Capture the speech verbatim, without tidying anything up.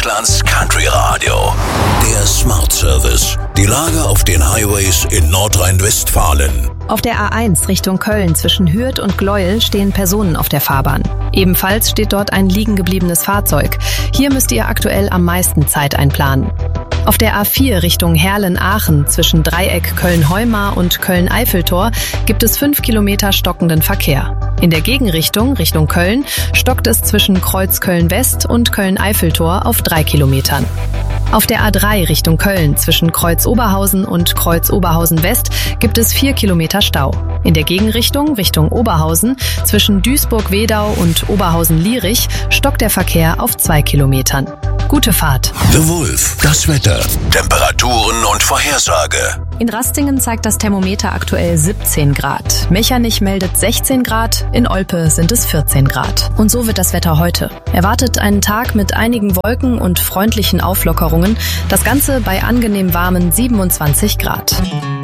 Deutschlands Country Radio. Der Smart Service. Die Lage auf den Highways in Nordrhein-Westfalen. Auf der A eins Richtung Köln zwischen Hürth und Gleuel stehen Personen auf der Fahrbahn. Ebenfalls steht dort ein liegen gebliebenes Fahrzeug. Hier müsst ihr aktuell am meisten Zeit einplanen. Auf der A vier Richtung Herlen-Aachen zwischen Dreieck Köln-Heumar und Köln-Eiffeltor gibt es fünf Kilometer stockenden Verkehr. In der Gegenrichtung, Richtung Köln, stockt es zwischen Kreuz Köln-West und Köln-Eiffeltor auf drei Kilometern. Auf der A drei Richtung Köln zwischen Kreuz Oberhausen und Kreuz Oberhausen West gibt es vier Kilometer Stau. In der Gegenrichtung, Richtung Oberhausen, zwischen Duisburg-Wedau und Oberhausen-Lierich stockt der Verkehr auf zwei Kilometern. Gute Fahrt. The Wolf. Das Wetter. Temperaturen und Vorhersage. In Rastingen zeigt das Thermometer aktuell siebzehn Grad. Mechernich meldet sechzehn Grad, in Olpe sind es vierzehn Grad. Und so wird das Wetter heute. Erwartet einen Tag mit einigen Wolken und freundlichen Auflockerungen. Das Ganze bei angenehm warmen siebenundzwanzig Grad.